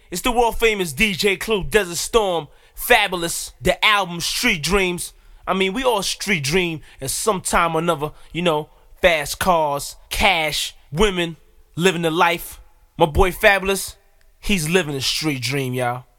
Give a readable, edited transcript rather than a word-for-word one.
it's the world famous DJ Clue, Desert Storm, Fabulous, the album Street Dreams. I mean, we all street dream at some time or another, you know, fast cars, cash, women, living the life. My boy Fabulous, he's living a street dream, y'all.